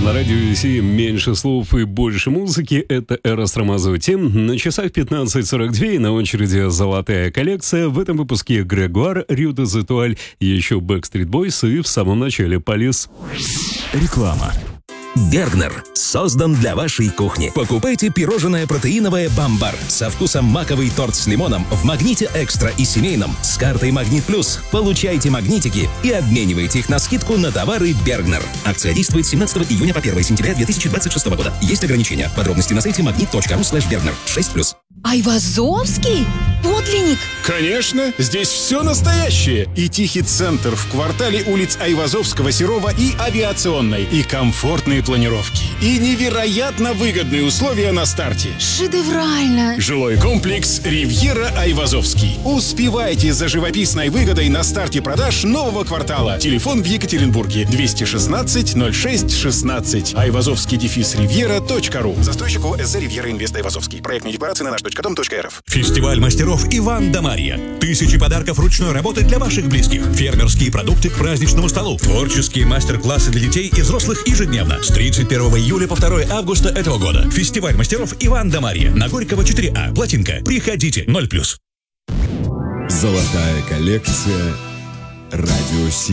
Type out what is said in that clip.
На радио Си меньше слов и больше музыки. Это Эрос Рамазотти. На часах 15:42 и на очереди золотая коллекция. В этом выпуске Грегуар, Рю де Зетуаль, еще Backstreet Boys и в самом начале Полис. Реклама. Бергнер создан для вашей кухни. Покупайте пирожное протеиновое «Бамбар» со вкусом маковый торт с лимоном в «Магните Экстра» и семейном с картой «Магнит Плюс». Получайте магнитики и обменивайте их на скидку на товары Бергнер. Акция действует с 17 июня по 1 сентября 2026 года. Есть ограничения. Подробности на сайте magnet.ru/Бергнер. 6+. Айвазовский? Подлинник? Конечно, здесь все настоящее. И тихий центр в квартале улиц Айвазовского, Серова и Авиационной. И комфортные планировки. И невероятно выгодные условия на старте. Шедеврально. Жилой комплекс «Ривьера Айвазовский». Успевайте за живописной выгодой на старте продаж нового квартала. Телефон в Екатеринбурге 216 06 16. Айвазовский-ривьера.ру. Застройщик ОСЗ «Ривьера Инвест Айвазовский». Проектные декларации на наш.дом.рф. Фестиваль мастеров Иван да Марья. Тысячи подарков ручной работы для ваших близких. Фермерские продукты к праздничному столу. Творческие мастер-классы для детей и взрослых ежедневно. С 31 июля по 2 августа этого года. Фестиваль мастеров Иван да Марья. На Горького 4А. Плотинка. Приходите. 0+. Золотая коллекция. Радио Си.